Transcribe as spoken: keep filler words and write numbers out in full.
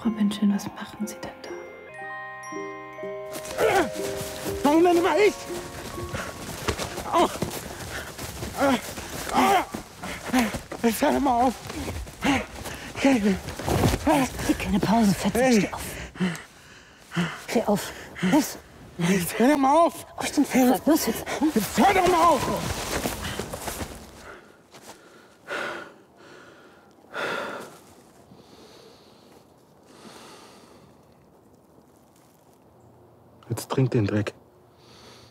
Robinchen, was machen Sie denn da? Warum denn immer ich? Oh. Jetzt hör doch mal auf. Kevin. Keine Pause, Fettsack, steh auf. Steh auf. Los. Jetzt hör doch mal auf. Auf den Fettsack, los jetzt. Jetzt hör doch mal auf. Jetzt trink den Dreck.